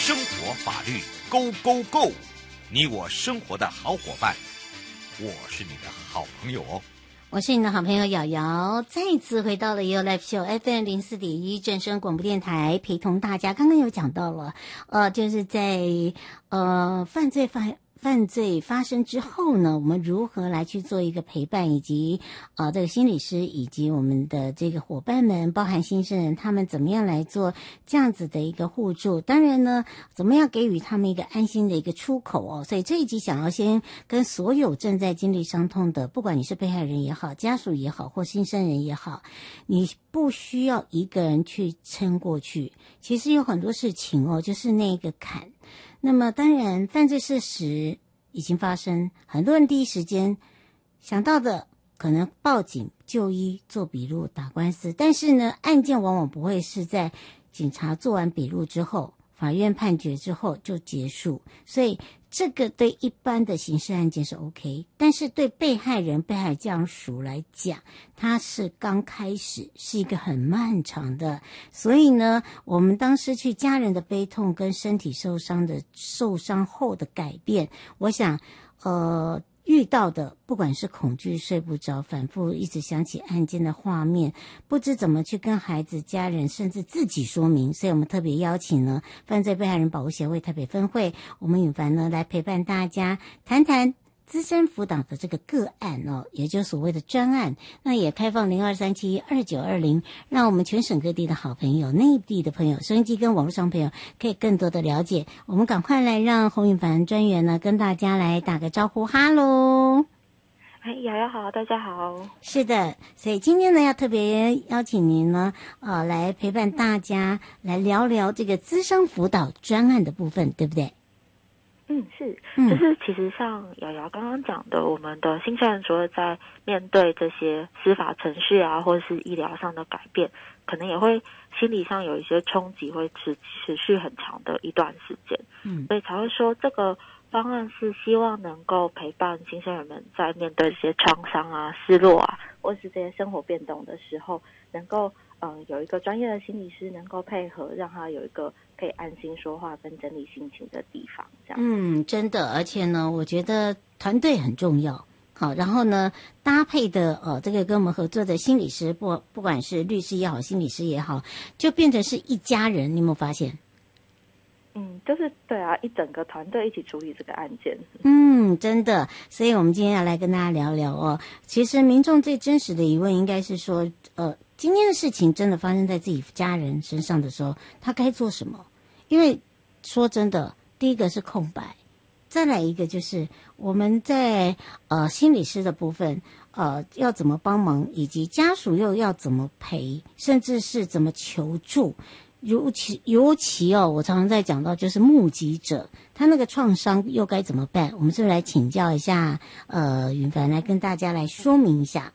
生活法律 Go Go Go， 你我生活的好伙伴，我是你的好朋友哦。 我是你的好朋友瑶瑶，再一次回到了 You Live Show FM 04.1正声广播电台，陪同大家。刚刚有讲到了，就是在犯罪发生之后呢，我们如何来去做一个陪伴，以及这个心理师以及我们的这个伙伴们，包含新生人，他们怎么样来做这样子的一个互助。当然呢，怎么样给予他们一个安心的一个出口哦。所以这一集想要先跟所有正在经历伤痛的，不管你是被害人也好，家属也好，或新生人也好，你不需要一个人去撑过去。其实有很多事情哦，就是那个坎。那么当然犯罪事实已经发生，很多人第一时间想到的可能报警就医做笔录打官司，但是呢案件往往不会是在警察做完笔录之后，法院判决之后就结束，所以这个对一般的刑事案件是 OK， 但是对被害人被害家属来讲，他是刚开始，是一个很漫长的。所以呢，我们当失去家人的悲痛跟身体受伤后的改变，我想遇到的不管是恐惧睡不着，反复一直想起案件的画面，不知怎么去跟孩子家人甚至自己说明，所以我们特别邀请呢犯罪被害人保护协会台北分会，我们允凡呢来陪伴大家谈谈资深辅导的这个个案哦，也就是所谓的专案。那也开放02372920，让我们全省各地的好朋友，内地的朋友，收音机跟网络上朋友可以更多的了解。我们赶快来让洪允凡专员呢跟大家来打个招呼，哈喽。 瑶瑶好，大家好。 是的，所以今天呢要特别邀请您呢来陪伴大家来聊聊这个资深辅导专案的部分，对不对？ 是，就是其实像瑶瑶刚刚讲的，我们的新生人除了在面对这些司法程序啊，或者是医疗上的改变，可能也会心理上有一些冲击，会持续很长的一段时间。所以才会说这个方案是希望能够陪伴新生人们在面对这些创伤啊、失落啊，或是这些生活变动的时候，能够有一个专业的心理师能够配合，让他有一个可以安心说话跟整理心情的地方，这样。 真的，而且呢，我觉得团队很重要。好，然后呢，搭配的这个跟我们合作的心理师，不管是律师也好，心理师也好，就变成是一家人。你有没有发现？ 就是对啊，一整个团队一起处理这个案件。 真的，所以我们今天要来跟大家聊聊哦。其实民众最真实的疑问应该是说，今天的事情真的发生在自己家人身上的时候，他该做什么？因为说真的，第一个是空白，再来一个就是我们在心理师的部分，要怎么帮忙，以及家属又要怎么陪，甚至是怎么求助。尤其我常常在讲到就是目击者，他那个创伤又该怎么办？我们是不是来请教一下允凡来跟大家来说明一下？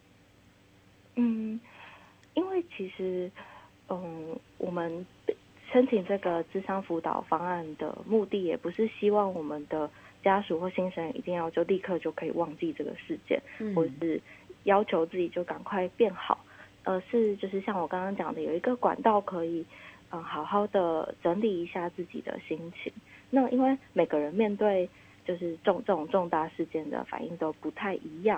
因为其实我们申请这个諮商辅導方案的目的，也不是希望我们的家属或新生人一定要就立刻就可以忘记这个事件，或者是要求自己就赶快变好。是就是像我刚刚讲的，有一个管道可以好好的整理一下自己的心情。那因为每个人面对就是这种重大事件的反应都不太一样，